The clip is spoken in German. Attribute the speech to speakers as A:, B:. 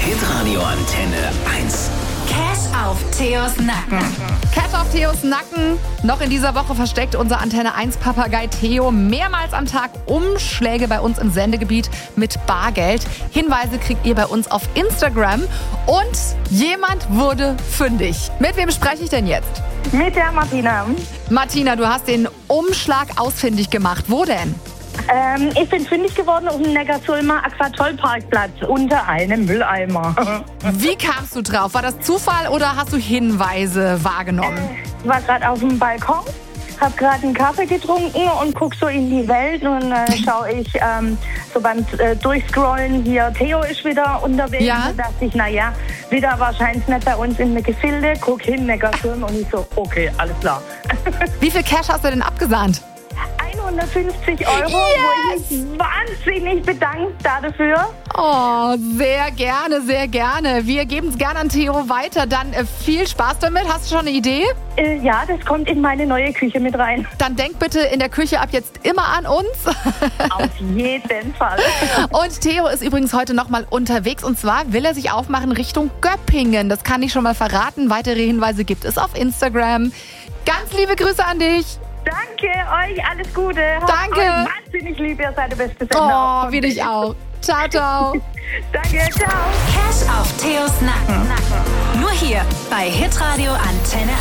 A: Hitradio Antenne 1.
B: Cash auf Theos Nacken.
C: Cash auf Theos Nacken. Noch in dieser Woche versteckt unser Antenne 1 Papagei Theo mehrmals am Tag Umschläge bei uns im Sendegebiet mit Bargeld. Hinweise kriegt ihr bei uns auf Instagram. Und jemand wurde fündig. Mit wem spreche ich denn jetzt?
D: Mit der Martina.
C: Martina, du hast den Umschlag ausfindig gemacht. Wo denn?
D: Ich bin fündig geworden auf dem Neckarsulmer Aquatoll-Parkplatz unter einem Mülleimer.
C: Wie kamst du drauf? War das Zufall oder hast du Hinweise wahrgenommen?
D: Ich war gerade auf dem Balkon, habe gerade einen Kaffee getrunken und guck so in die Welt und schaue ich so beim Durchscrollen hier, Theo ist wieder unterwegs.
C: Ja.
D: Und da dachte ich, naja, wieder wahrscheinlich nicht bei uns in der Gefilde. Guck hin, Neckarsulm und ich so, okay, alles klar.
C: Wie viel Cash hast du denn abgesandt?
D: 150 Euro, wo ich mich wahnsinnig bedankt dafür.
C: Oh, sehr gerne, sehr gerne. Wir geben es gerne an Theo weiter. Dann viel Spaß damit. Hast du schon eine Idee?
D: Ja, das kommt in meine neue Küche mit rein.
C: Dann denk bitte in der Küche ab jetzt immer an uns.
D: Auf jeden Fall.
C: Und Theo ist übrigens heute nochmal unterwegs. Und zwar will er sich aufmachen Richtung Göppingen. Das kann ich schon mal verraten. Weitere Hinweise gibt es auf Instagram. Ganz liebe Grüße an dich.
D: Danke, euch alles Gute.
C: Danke.
D: Habt euch wahnsinnig lieb, ihr seid der beste Sender.
C: Oh, wie dich auch. Ciao, ciao.
D: Danke, ciao.
B: Cash auf Theos Nacken. Nur hier bei Hitradio Antenne